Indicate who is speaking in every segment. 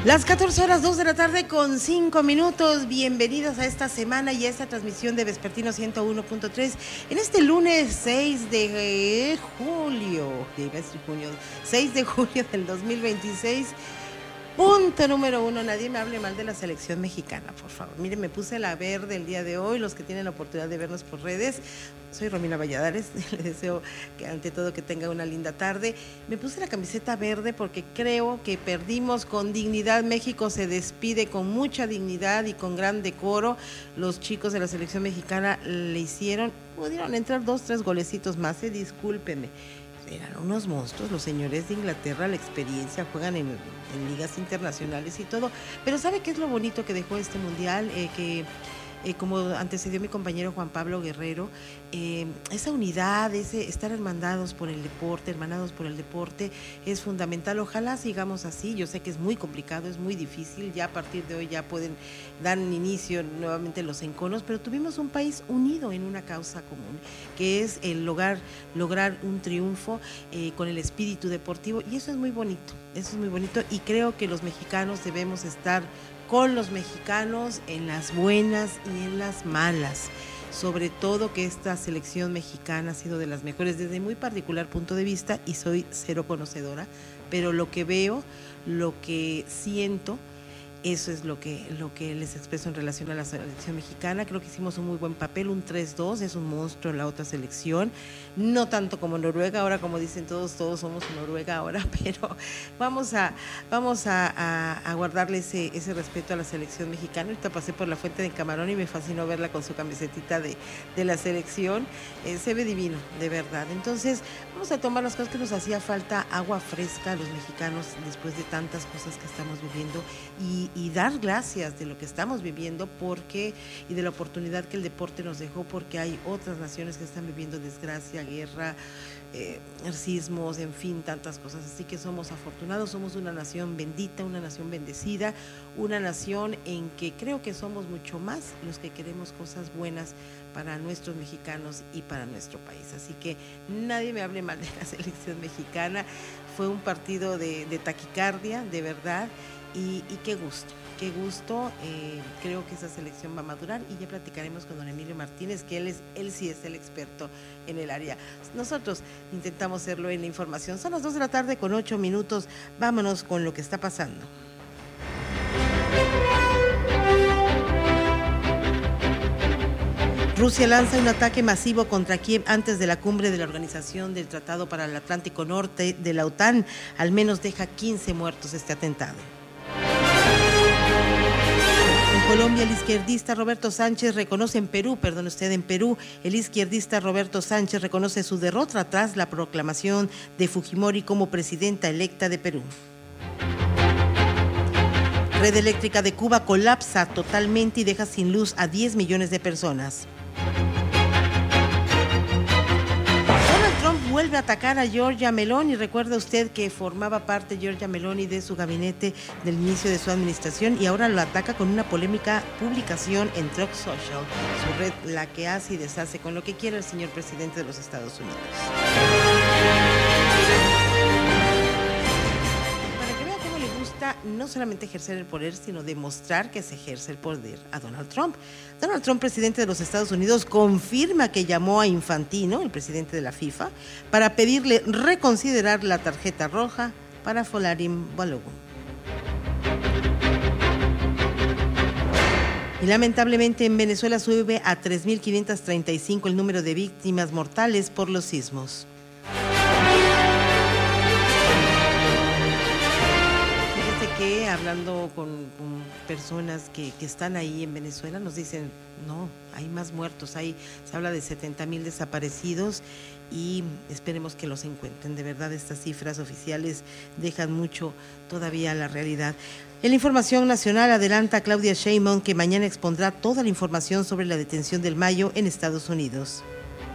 Speaker 1: Las 14 horas 2 de la tarde con 5 minutos. Bienvenidos a esta semana y a esta transmisión de Vespertino 101.3 en este lunes 6 de julio, 6 de julio del 2026. Punto número 1, nadie me hable mal de la selección mexicana, por favor. Miren, me puse la verde el día de hoy, los que tienen la oportunidad de vernos por redes. Soy Romina Valladares, le deseo que ante todo que tenga una linda tarde. Me puse la camiseta verde porque creo que perdimos con dignidad. México se despide con mucha dignidad y con gran decoro. Los chicos de la selección mexicana pudieron entrar 2-3 golecitos más, discúlpenme. Eran unos monstruos, los señores de Inglaterra, la experiencia, juegan en ligas internacionales y todo. Pero ¿sabe qué es lo bonito que dejó este mundial? Como antecedió mi compañero Juan Pablo Guerrero, esa unidad, ese estar hermanados por el deporte es fundamental. Ojalá sigamos así. Yo sé que es muy complicado, es muy difícil, ya a partir de hoy ya pueden dar inicio nuevamente los enconos, pero tuvimos un país unido en una causa común, que es el lograr un triunfo con el espíritu deportivo, y eso es muy bonito, y creo que los mexicanos debemos estar con los mexicanos en las buenas y en las malas. Sobre todo que esta selección mexicana ha sido de las mejores desde muy particular punto de vista, y soy cero conocedora, pero lo que veo, lo que siento, eso es lo que les expreso en relación a la selección mexicana. Creo que hicimos un muy buen papel, un 3-2, es un monstruo la otra selección, no tanto como Noruega, ahora como dicen todos somos Noruega ahora, pero vamos a guardarle ese respeto a la selección mexicana. Ahorita pasé por la Fuente de Camarón y me fascinó verla con su camisetita de la selección, se ve divino, de verdad. Entonces vamos a tomar las cosas que nos hacía falta, agua fresca a los mexicanos después de tantas cosas que estamos viviendo, y dar gracias de lo que estamos viviendo y de la oportunidad que el deporte nos dejó, porque hay otras naciones que están viviendo desgracia, guerra, sismos, en fin, tantas cosas. Así que somos afortunados, somos una nación bendita, una nación bendecida, una nación en que creo que somos mucho más los que queremos cosas buenas para nuestros mexicanos y para nuestro país. Así que nadie me hable mal de la selección mexicana. Fue un partido de taquicardia, de verdad. Y qué gusto, creo que esa selección va a madurar, y ya platicaremos con don Emilio Martínez, que él sí es el experto en el área. Nosotros intentamos hacerlo en la información. Son las 2 de la tarde con 8 minutos, vámonos con lo que está pasando. Rusia lanza un ataque masivo contra Kiev antes de la cumbre de la Organización del Tratado para el Atlántico Norte de la OTAN. Al menos deja 15 muertos este atentado. En Colombia, el izquierdista Roberto Sánchez reconoce en Perú, el izquierdista Roberto Sánchez reconoce su derrota tras la proclamación de Fujimori como presidenta electa de Perú. Red eléctrica de Cuba colapsa totalmente y deja sin luz a 10 millones de personas. Vuelve a atacar a Giorgia Meloni. Recuerda usted que formaba parte Giorgia Meloni de su gabinete del inicio de su administración, y ahora lo ataca con una polémica publicación en Truth Social, su red, la que hace y deshace con lo que quiera el señor presidente de los Estados Unidos. Para que vea cómo le gusta no solamente ejercer el poder, sino demostrar que se ejerce el poder a Donald Trump. Donald Trump, presidente de los Estados Unidos, confirma que llamó a Infantino, el presidente de la FIFA, para pedirle reconsiderar la tarjeta roja para Folarin Balogun. Y lamentablemente en Venezuela sube a 3.535 el número de víctimas mortales por los sismos. Que hablando con personas que están ahí en Venezuela, nos dicen, no, hay más muertos, se habla de 70,000 desaparecidos, y esperemos que los encuentren. De verdad, estas cifras oficiales dejan mucho todavía a la realidad. En la información nacional, adelanta Claudia Sheinbaum que mañana expondrá toda la información sobre la detención del Mayo en Estados Unidos.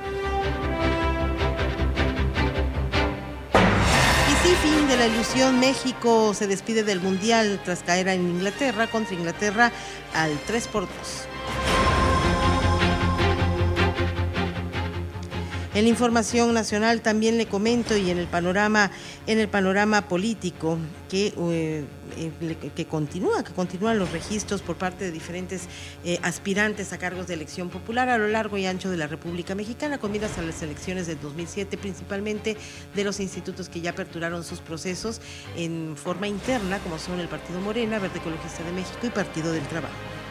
Speaker 1: Fin de la ilusión, México se despide del Mundial tras caer en Inglaterra, contra Inglaterra, al 3-2. En la información nacional también le comento, y en el panorama político, que continúan los registros por parte de diferentes aspirantes a cargos de elección popular a lo largo y ancho de la República Mexicana, con miras a las elecciones del 2007, principalmente de los institutos que ya aperturaron sus procesos en forma interna, como son el Partido Morena, Verde Ecologista de México y Partido del Trabajo.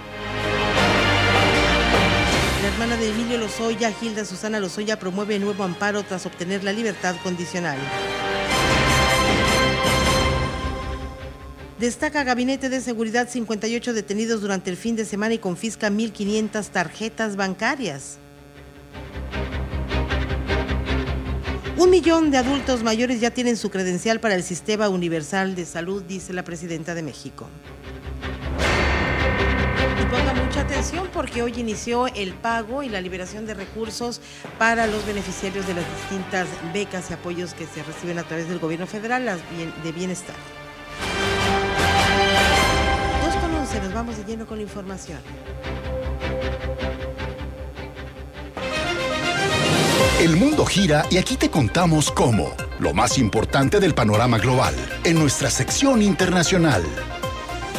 Speaker 1: La hermana de Emilio Lozoya, Hilda Susana Lozoya, promueve nuevo amparo tras obtener la libertad condicional. Destaca Gabinete de Seguridad 58 detenidos durante el fin de semana y confisca 1,500 tarjetas bancarias. 1 millón de adultos mayores ya tienen su credencial para el Sistema Universal de Salud, dice la presidenta de México. Y ponga mucha atención porque hoy inició el pago y la liberación de recursos para los beneficiarios de las distintas becas y apoyos que se reciben a través del gobierno federal, las de bienestar. 2:11, nos vamos de lleno con la información.
Speaker 2: El mundo gira y aquí te contamos cómo. Lo más importante del panorama global, en nuestra sección internacional.